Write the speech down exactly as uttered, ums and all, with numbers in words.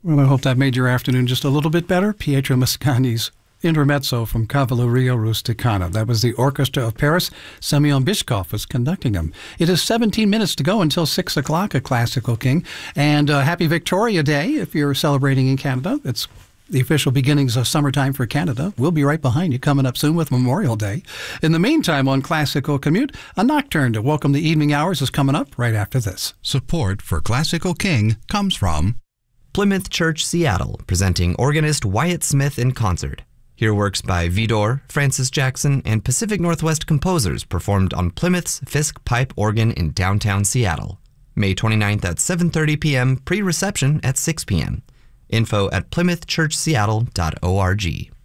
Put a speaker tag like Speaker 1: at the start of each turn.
Speaker 1: Well, I hope that made your afternoon just a little bit better. Pietro Mascagni's Intermezzo from Cavalleria Rusticana. That was the Orchestra of Paris. Semyon Bishkov was conducting them. It is seventeen minutes to go until six o'clock at Classical King. And uh, happy Victoria Day if you're celebrating in Canada. It's the official beginnings of summertime for Canada. We'll be right behind you coming up soon with Memorial Day. In the meantime, on Classical Commute, a nocturne to welcome the evening hours is coming up right after this.
Speaker 2: Support for Classical King comes from
Speaker 3: Plymouth Church Seattle, presenting organist Wyatt Smith in concert. Hear works by Vidor, Francis Jackson, and Pacific Northwest composers performed on Plymouth's Fisk Pipe Organ in downtown Seattle. May twenty-ninth at seven thirty p.m., pre-reception at six p.m. Info at plymouth church seattle dot org.